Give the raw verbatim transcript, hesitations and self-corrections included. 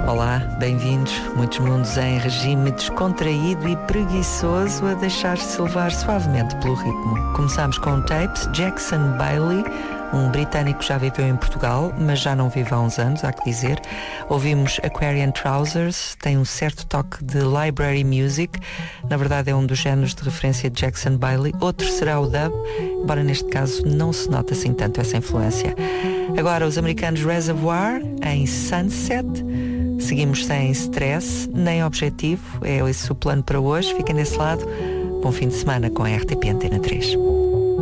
Olá, bem-vindos. Muitos mundos em regime descontraído e preguiçoso a deixar-se levar suavemente pelo ritmo. Começámos com Tapes, Jackson Bailey, um britânico que já viveu em Portugal, mas já não vive há uns anos, há que dizer. Ouvimos Aquarian Trousers, tem um certo toque de library music, na verdade é um dos géneros de referência de Jackson Bailey. Outro será o dub, embora neste caso não se note assim tanto essa influência. Agora os americanos Reservoir, em Sunset. Seguimos sem stress, nem objetivo, é esse o plano para hoje. Fiquem desse lado. Bom fim de semana com a R T P Antena três.